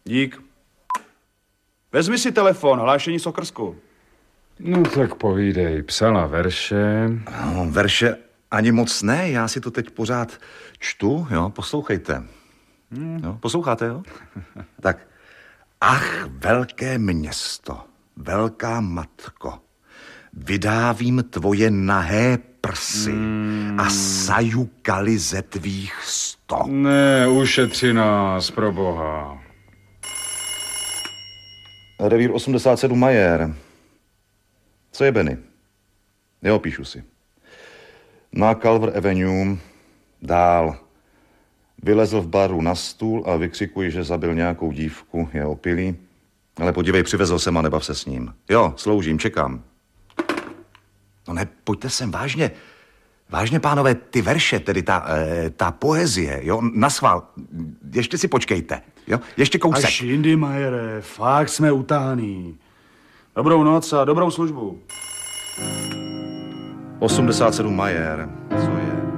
Dík. Vezmi si telefon, hlášení z okrsku. No tak povídej, psala verše. No, verše ani moc ne, já si to teď pořád čtu, jo, poslouchejte. Jo, posloucháte, jo? Tak, ach, velké město, velká matko, vydávím tvoje nahé prsy a sajukali ze tvých 100. Ne, ušetři nás, pro boha. Revír 87 Majer. Co je Benny? Jo, píšu si. Na Culver Avenue, dál. Vylezl v baru na stůl a vykřikuji, že zabil nějakou dívku, je opilý. Ale podívej, přivezl jsem a nebav se s ním. Jo, sloužím, čekám. No ne, pojďte sem, vážně. Vážně, pánové, ty verše, tedy ta poezie, jo, naschvál. Ještě si počkejte, jo, ještě kousek. Až jindy, Majere, fakt jsme utáhaný. Dobrou noc a dobrou službu. 87 Majer, co je?